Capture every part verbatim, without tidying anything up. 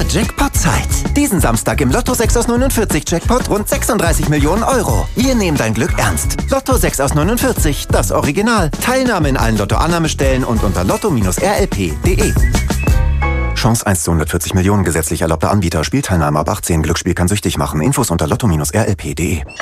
Jackpot-Zeit. Diesen Samstag im Lotto sechs aus neunundvierzig Jackpot rund sechsunddreißig Millionen Euro. Wir nehmen dein Glück ernst. Lotto sechs aus neunundvierzig, das Original. Teilnahme in allen Lotto-Annahmestellen und unter lotto Bindestrich r l p punkt d e. Chance eins zu hundertvierzig Millionen, gesetzlich erlaubter Anbieter. Spielteilnahme ab achtzehn. Glücksspiel kann süchtig machen. Infos unter lotto Bindestrich r l p punkt d e.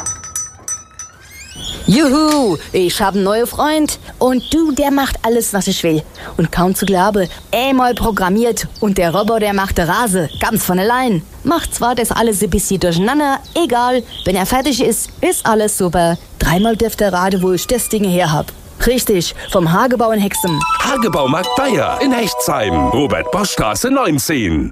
Juhu, ich hab einen neuen Freund. Und du, der macht alles, was ich will. Und kaum zu glauben, einmal programmiert und der Roboter macht der Rase, ganz von allein. Macht zwar das alles ein bisschen durcheinander, egal. Wenn er fertig ist, ist alles super. Dreimal dürft ihr raten, wo ich das Ding her hab. Richtig, vom Hagebau in Hexem. Hagebaumarkt Bayer in Hechtsheim. Robert-Bosch-Straße neunzehn.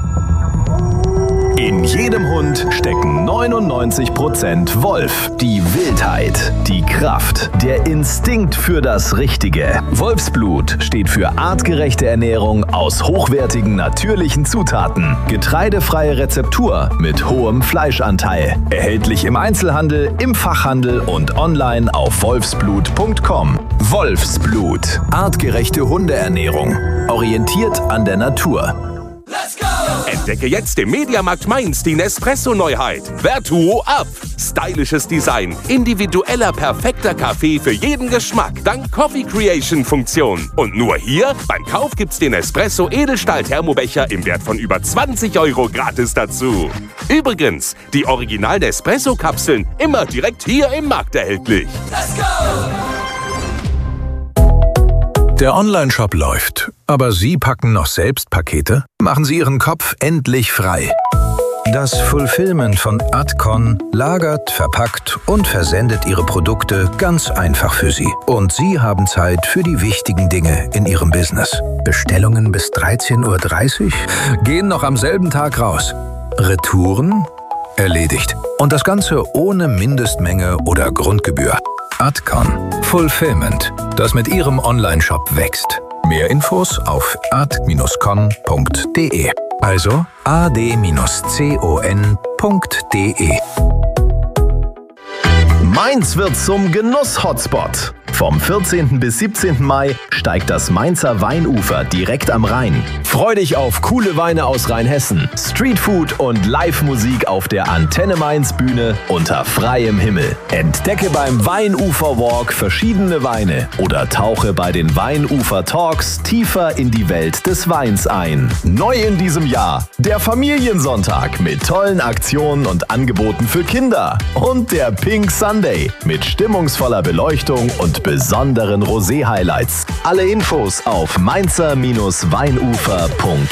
In jedem Hund stecken neunundneunzig Prozent Wolf. Die Wildheit, die Kraft, der Instinkt für das Richtige. Wolfsblut steht für artgerechte Ernährung aus hochwertigen natürlichen Zutaten. Getreidefreie Rezeptur mit hohem Fleischanteil. Erhältlich im Einzelhandel, im Fachhandel und online auf wolfsblut punkt com. Wolfsblut. Artgerechte Hundeernährung. Orientiert an der Natur. Entdecke jetzt im Mediamarkt Mainz die Nespresso-Neuheit. Vertuo Up. Stylisches Design. Individueller, perfekter Kaffee für jeden Geschmack. Dank Coffee Creation-Funktion. Und nur hier, beim Kauf gibt's den Nespresso Edelstahl-Thermobecher im Wert von über zwanzig Euro gratis dazu. Übrigens, die Original Nespresso-Kapseln immer direkt hier im Markt erhältlich. Let's go! Der Onlineshop läuft, aber Sie packen noch selbst Pakete? Machen Sie Ihren Kopf endlich frei. Das Fulfillment von Adcon lagert, verpackt und versendet Ihre Produkte ganz einfach für Sie. Und Sie haben Zeit für die wichtigen Dinge in Ihrem Business. Bestellungen bis dreizehn Uhr dreißig gehen noch am selben Tag raus. Retouren? Erledigt. Und das Ganze ohne Mindestmenge oder Grundgebühr. Adcon. Fulfillment, das mit Ihrem Onlineshop wächst. Mehr Infos auf ad Bindestrich con punkt d e. Also a d con punkt d e. Mainz wird zum Genuss-Hotspot. Vom vierzehnten bis siebzehnten Mai steigt das Mainzer Weinufer direkt am Rhein. Freu dich auf coole Weine aus Rheinhessen, Streetfood und Live-Musik auf der Antenne Mainz Bühne unter freiem Himmel. Entdecke beim Weinufer Walk verschiedene Weine oder tauche bei den Weinufer Talks tiefer in die Welt des Weins ein. Neu in diesem Jahr der Familiensonntag mit tollen Aktionen und Angeboten für Kinder und der Pink Sunday mit stimmungsvoller Beleuchtung und besonderen Rosé-Highlights. Alle Infos auf mainzer Weinufer punkt